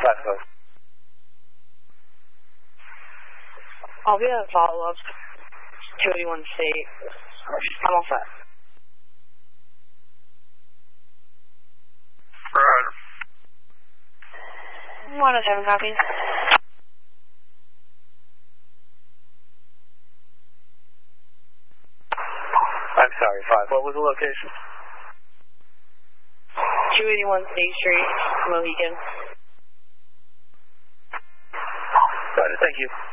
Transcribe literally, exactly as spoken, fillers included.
five five. I'll be at follow-up. two eighty-one State. I'm all set. Roger. one oh seven copies. I'm sorry, five. What was the location? two eighty-one State Street, Mohican. Roger, thank you.